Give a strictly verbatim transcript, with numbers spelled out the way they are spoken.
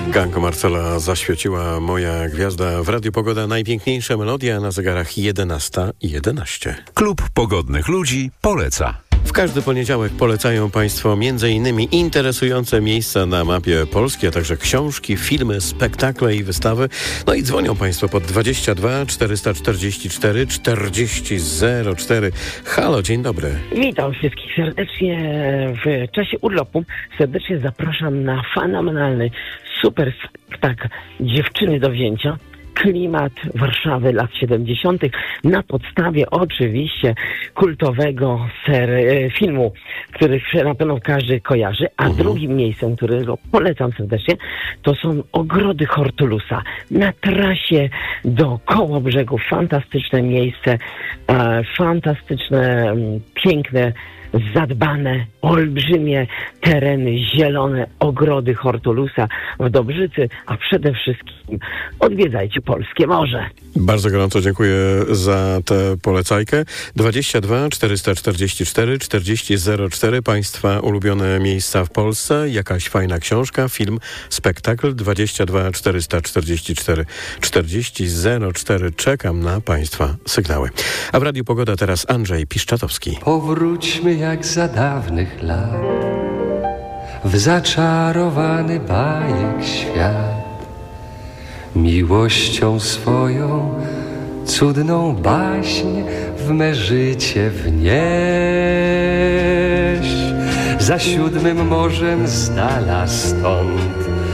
Gang Marcela zaświeciła moja gwiazda w Radiu Pogoda. Najpiękniejsza melodia na zegarach jedenasta i jedenaście. Klub Pogodnych Ludzi poleca. W każdy poniedziałek polecają Państwo między innymi interesujące miejsca na mapie Polski, a także książki, filmy, spektakle i wystawy. No i dzwonią Państwo pod dwadzieścia dwa czterysta czterdzieści cztery czterdzieści zero cztery. Halo, dzień dobry. Witam wszystkich serdecznie w czasie urlopu. Serdecznie zapraszam na fenomenalny super spektakl Dziewczyny do wzięcia. Klimat Warszawy lat siedemdziesiątych na podstawie oczywiście kultowego ser, filmu, który na pewno każdy kojarzy, a mhm. drugim miejscem, którego polecam serdecznie, to są ogrody Hortulusa na trasie do Kołobrzegu. Fantastyczne miejsce, e, fantastyczne, piękne, zadbane, olbrzymie tereny, zielone ogrody Hortulusa w Dobrzycy, a przede wszystkim odwiedzajcie polskie morze. Bardzo gorąco dziękuję za tę polecajkę. dwadzieścia dwa czterysta czterdzieści cztery czterdzieści zero cztery. Państwa ulubione miejsca w Polsce, jakaś fajna książka, film, spektakl. dwadzieścia dwa czterysta czterdzieści cztery czterdzieści zero cztery. Czekam na Państwa sygnały. A w Radiu Pogoda teraz Andrzej Piszczatowski. Powróćmy jak za dawnych lat w zaczarowany bajek świat, miłością swoją cudną baśń w me życie wnieść. Za siódmym morzem z dala stąd